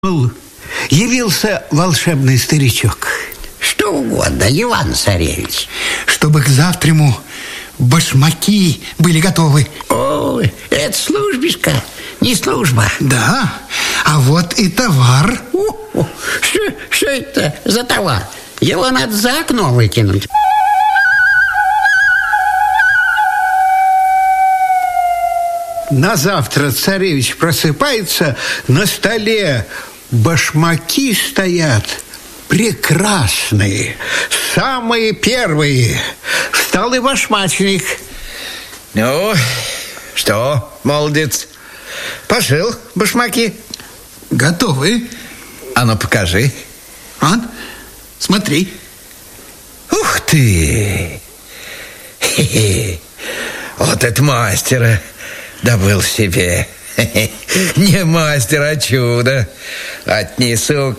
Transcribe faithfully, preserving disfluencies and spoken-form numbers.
Явился волшебный старичок. Что угодно, Иван Царевич. Чтобы к завтраму башмаки были готовы. Ой, это службишка, не служба. Да, а вот и товар. О, о, что, что это за товар? Его надо за окно выкинуть. На завтра царевич просыпается, на столе башмаки стоят прекрасные, самые первые. Встал и башмачник. Ну, что, молодец, пошил башмаки? Готовы. А ну, покажи. А? Смотри. Ух ты! Хе-хе. Вот это мастера добыл себе. Не мастер, а чудо. Отнесу